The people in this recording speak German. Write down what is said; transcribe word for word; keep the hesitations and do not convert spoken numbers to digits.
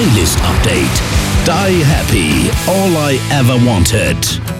Playlist Update. Die Happy, All I Ever Wanted.